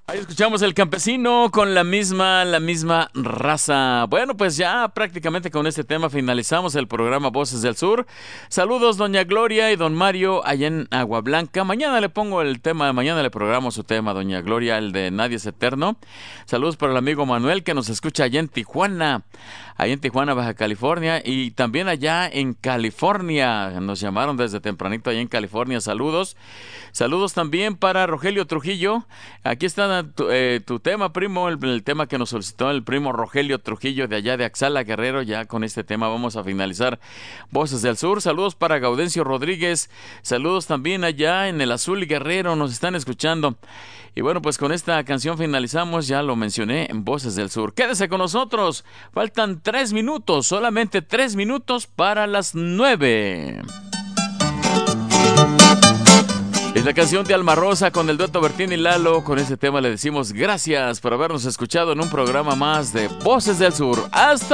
Ahí escuchamos El Campesino con la misma raza. Bueno, pues ya prácticamente con este tema finalizamos el programa Voces del Sur. Saludos, doña Gloria y don Mario, allá en Agua Blanca. Mañana le pongo el tema, mañana le programo su tema, doña Gloria, el de Nadie es Eterno. Saludos para el amigo Manuel que nos escucha allá en Tijuana, Baja California, y también allá en California. Nos llamaron desde tempranito allá en California. Saludos. Saludos también para Rogelio Trujillo. Aquí está tu tema, primo, el tema que nos solicitó el primo Rogelio Trujillo de allá de Axala, Guerrero. Ya con este tema vamos a finalizar Voces del Sur. Saludos para Gaudencio Rodríguez. Saludos también allá en el Azul Guerrero. Nos están escuchando. Y bueno, pues con esta canción finalizamos, ya lo mencioné, en Voces del Sur. Quédese con nosotros. Faltan 3 minutos, solamente 3 minutos para las 9. Es la canción de Alma Rosa con el dueto Bertín y Lalo. Con este tema le decimos gracias por habernos escuchado en un programa más de Voces del Sur. ¡Hasta